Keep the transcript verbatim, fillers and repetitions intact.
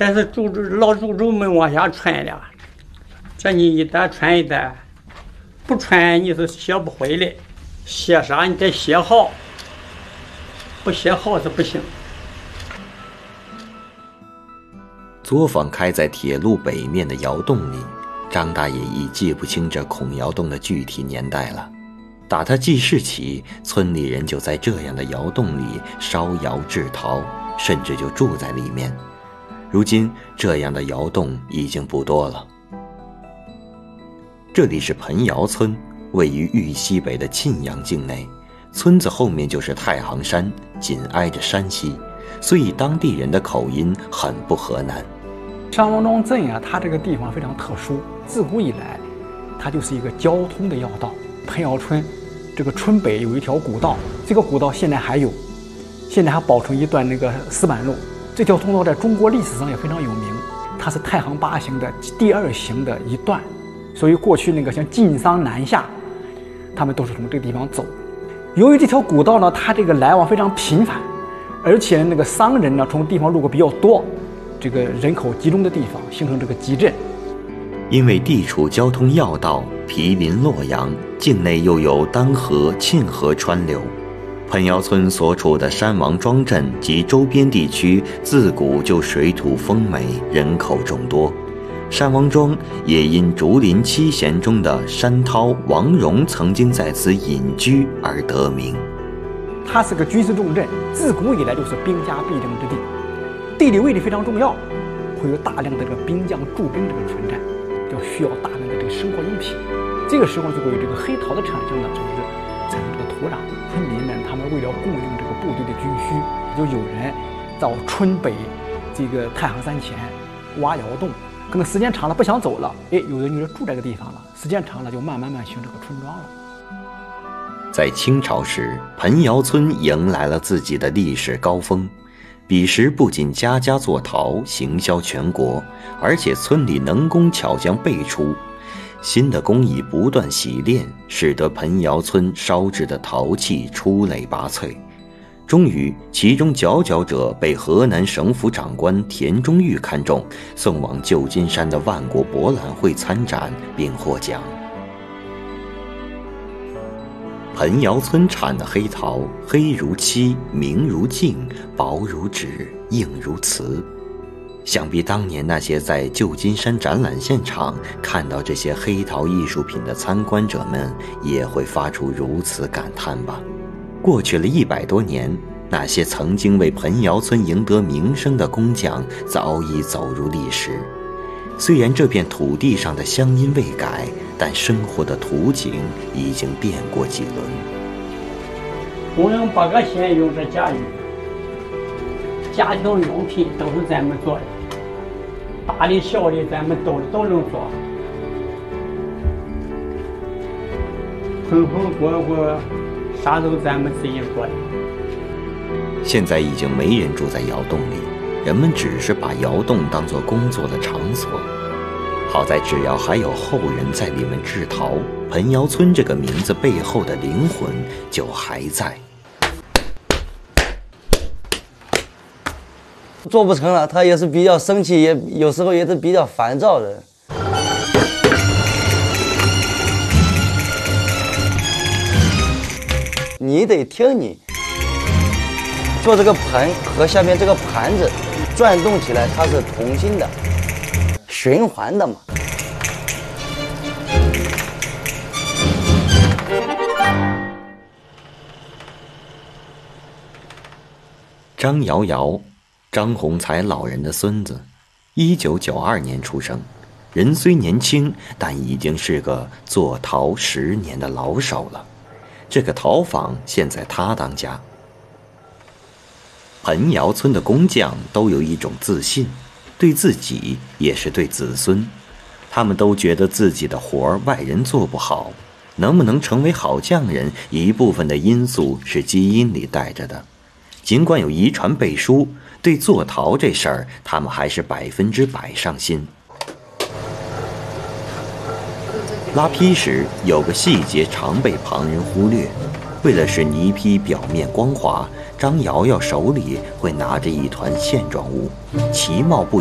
这是祖祖老祖宗们往下传的，这你一代传一代，不传你是学不会的。写啥你得写好，不写好是不行。 作坊开在铁路北面的窑洞里，张大爷已记不清这孔窑洞的具体年代了。打他记事起，村里人就在这样的窑洞里烧窑制陶，甚至就住在里面。如今这样的窑洞已经不多了。这里是盆窑村，位于豫西北的沁阳境内，村子后面就是太行山，紧挨着山西，所以当地人的口音很不河南。 上王庄镇啊，它这个地方非常特殊，自古以来它就是一个交通的要道。盆窑村这个村北有一条古道，这个古道现在还有，现在还保存一段那个石板路。这条通道在中国历史上也非常有名，它是太行八行的第二行的一段，所以过去那个像晋商南下，他们都是从这个地方走。由于这条古道呢，它这个来往非常频繁，而且那个商人呢从地方路过比较多，这个人口集中的地方形成这个集镇。 因为地处交通要道，毗邻洛阳，境内又有丹河、沁河川流，盆窑村所处的山王庄镇及周边地区自古就水土丰美，人口众多。山王庄也因竹林七贤中的山涛、王戎曾经在此隐居而得名。 它是个军事重镇，自古以来就是兵家必争之地，地理位置非常重要，会有大量的这个兵将驻兵这个存在，就需要大量的这个生活用品。这个时候就会有这个黑陶的产生呢，就是产生这个土壤。村民们他们为了供应这个部队的军需，就有人到村北这个太行山前挖窑洞，可能时间长了不想走了，哎，有人就住这个地方了，时间长了就慢慢慢形成这个村庄了。 在清朝时，盆窑村迎来了自己的历史高峰。彼时不仅家家做陶，行销全国，而且村里能工巧匠辈出。新的工艺不断洗炼，使得盆窑村烧制的陶器出类拔萃。终于，其中佼佼者被河南省府长官田中玉看中，送往旧金山的万国博览会参展并获奖。盆窑村产的黑陶，黑如漆，明如镜，薄如纸，硬如瓷。想必当年那些在旧金山展览现场看到这些黑陶艺术品的参观者们，也会发出如此感叹吧。过去了一百多年，那些曾经为盆窑村赢得名声的工匠早已走入历史。虽然这片土地上的乡音未改，但生活的图景已经变过几轮。 供应八个县用这家具，家庭用品都是咱们做的，大的小的咱们都都能做。盆盆锅锅啥都咱们自己做的。 现在已经没人住在窑洞里，人们只是把窑洞当作工作的场所。好在只要还有后人在里面制陶，盆窑村这个名字背后的灵魂就还在。 做不成了，他也是比较生气，也有时候也是比较烦躁的。你得听你做这个盆和下面这个盘子转动起来，它是同心的，循环的嘛。 张瑶瑶，张宏才老人的孙子，一九九二年出生，人虽年轻，但已经是个做陶十年的老手了。这个陶坊现在他当家。盆窑村的工匠都有一种自信，对自己也是对子孙，他们都觉得自己的活儿外人做不好，能不能成为好匠人，一部分的因素是基因里带着的。尽管有遗传背书，对做陶这事儿，他们还是百分之百上心。拉坯时有个细节常被旁人忽略，为了使泥坯表面光滑，张瑶瑶手里会拿着一团线状物，其貌不